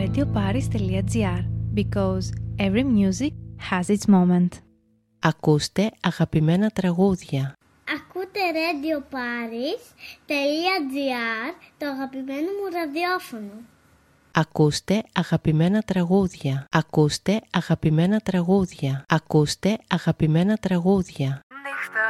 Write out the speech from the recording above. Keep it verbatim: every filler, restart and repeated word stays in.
radioparis.gr because every music has its moment. Ακούστε αγαπημένα τραγούδια. Ακούτε radioparis.gr, το αγαπημένο μου ραδιόφωνο. Ακούστε αγαπημένα τραγούδια. Ακούστε αγαπημένα τραγούδια. Ακούστε αγαπημένα τραγούδια. Νύχτα